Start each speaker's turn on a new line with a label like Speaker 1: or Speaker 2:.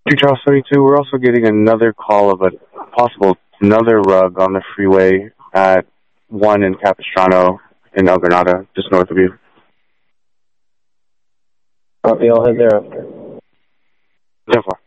Speaker 1: Charles 32, we're also getting another call of a possible another rug on the freeway at 1 in Capistrano in El Granada, just north of you.
Speaker 2: Copy, I'll head there after.
Speaker 1: 10-4.